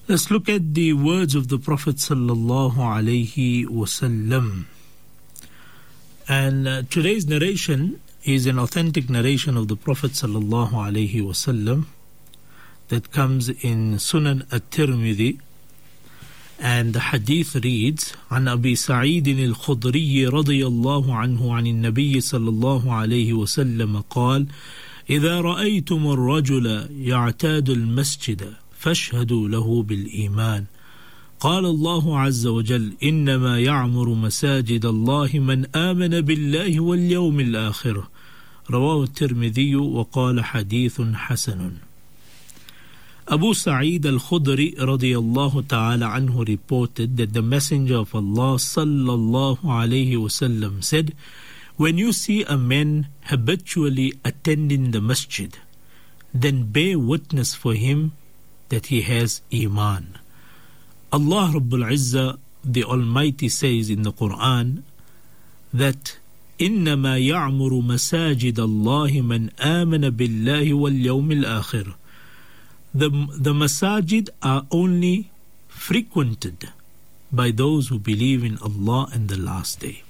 Let's look at the words of the Prophet sallallahu alaihi wasallam. And today's narration is an authentic narration of the Prophet sallallahu alaihi wasallam that comes in Sunan at-Tirmidhi. And the hadith reads, عن أبي سعيد الخدري رضي الله عنه عن النبي صلى الله عليه وسلم قال إذا رأيتم الرجل يعتاد المسجد فاشهدوا له بالإيمان قال الله عز وجل إنما يعمر مساجد الله من آمن بالله واليوم الآخر رواه الترمذي وقال حديث حسن. Abu Sa'id al-Khudri radiyallahu ta'ala anhu reported that the Messenger of Allah sallallahu alayhi wasallam said, when you see a man habitually attending the masjid, then bear witness for him that he has Iman. Allah Rabbul Izzah, the Almighty, says in the Quran that إِنَّمَا يَعْمُرُ مَسَاجِدَ اللَّهِ مَنْ آمَنَ بِاللَّهِ وَالْيَوْمِ الْآخِرِ. The masajid are only frequented by those who believe in Allah and the last day.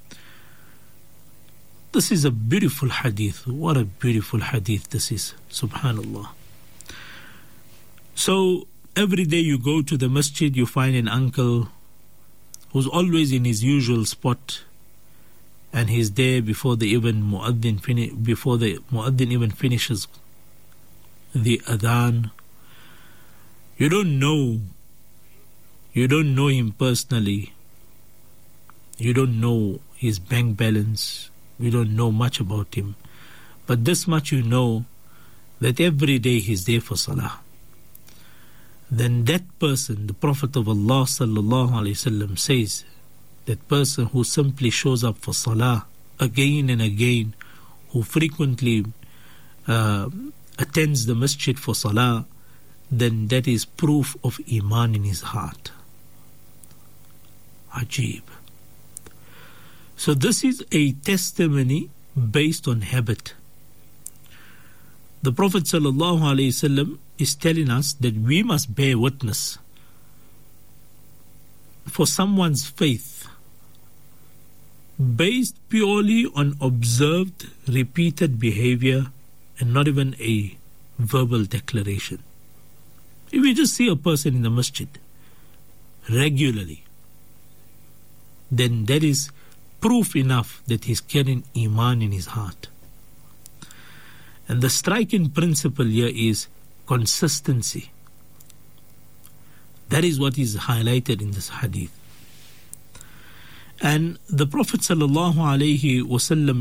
This is a beautiful hadith. What a beautiful hadith this is. Subhanallah. So every day you go to the masjid, you find an uncle who's always in his usual spot, and he's there before the muaddin even finishes the adhan. You don't know him personally. You don't know his bank balance. You don't know much about him. But this much you know, that every day he's there for salah. Then that person, the Prophet of Allah sallallahu alaihi wasallam says, that person who simply shows up for salah again and again, who frequently attends the masjid for salah, then that is proof of Iman in his heart. Ajib. So this is a testimony based on habit. The Prophet sallallahu alaihi wasallam is telling us that we must bear witness for someone's faith based purely on observed, repeated behavior and not even a verbal declaration. If you just see a person in the masjid regularly, then that is proof enough that he's carrying Iman in his heart. And the striking principle here is consistency. That is what is highlighted in this hadith. And the Prophet sallallahu alaihi wasallam